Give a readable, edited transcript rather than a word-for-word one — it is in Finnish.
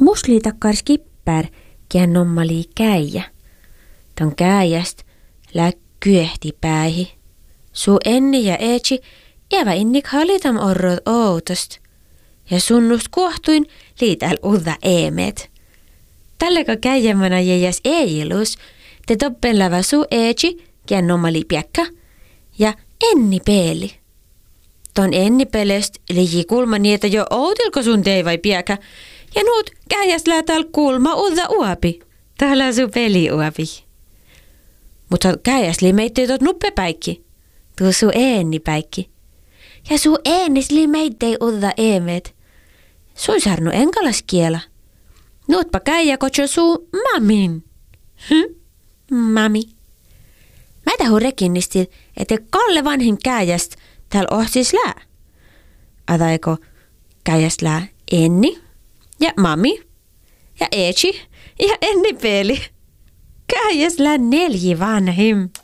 Musli takkar skippär, kien nommali käijä. Ton käijäst kyehti päihi. Suu enni ja eetsi evä innik halitam orrot outost. Ja sunnust kuohtuin liitäl uutta eemet. Tälleka käijämänä jäjäs eilus, te toppen lävä suu eetsi, kien nommali piekka, ja enni peeli. Ton enni pelest liji kulma niitä jo outilko sun tei vai piekka, ja nuut käijäs läätäl kulma uutta uopi. Täällä on suu peli uopi. Mutta käijäs li meittei tot nuppepäikki. Tuu suu eenni päikki. Ja suu eennis li meittei uutta eemet. Sun sarnu enkalas kiela. Nuutpa käijä kotso suu mamin. Mami. Mä tähu rekinnistin, että Kalle vanhin käijäst täällä ohsis lää. Ataiko käijäst lää enni ja mami ja eetsi ja enni peli. Käijäs lää 4 vanhim.